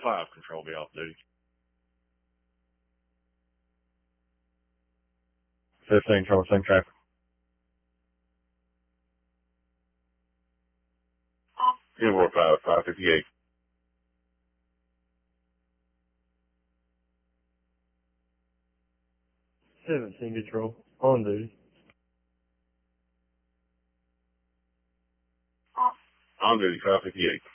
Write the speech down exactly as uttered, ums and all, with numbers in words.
five, control, be off duty. fifteen, trouble same traffic. ten four five, five fifty-eight. seventeen, control, on duty. On duty, five fifty-eight.